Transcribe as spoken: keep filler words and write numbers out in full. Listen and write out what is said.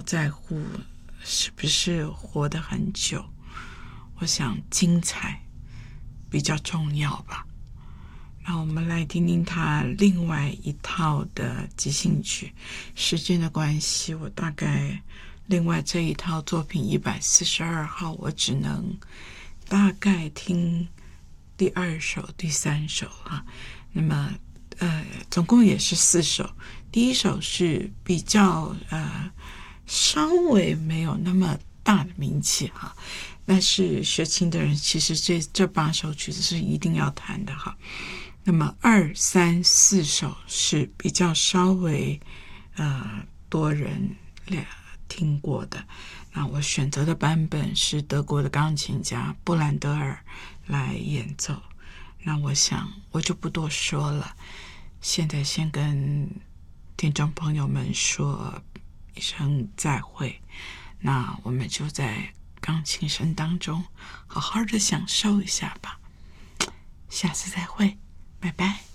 在乎是不是活得很久，我想精彩比较重要吧。那我们来听听他另外一套的即兴曲。时间的关系，我大概另外这一套作品一百四十二号，我只能大概听第二首、第三首啊。那么呃，总共也是四首。第一首是比较呃稍微没有那么大的名气哈，但是学琴的人其实这这八首曲子是一定要弹的哈。那么二三四首是比较稍微呃多人听过的。那我选择的版本是德国的钢琴家布兰德尔来演奏。那我想我就不多说了，现在先跟听众朋友们说一声再会。那我们就在钢琴声当中好好的享受一下吧。下次再会，拜拜。